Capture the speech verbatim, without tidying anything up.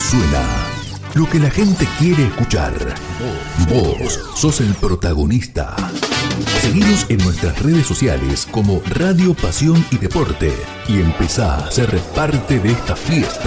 suena, lo que la gente quiere escuchar. Vos sos el protagonista. Seguinos en nuestras redes sociales como Radio Pasión y Deporte y empezá a ser parte de esta fiesta.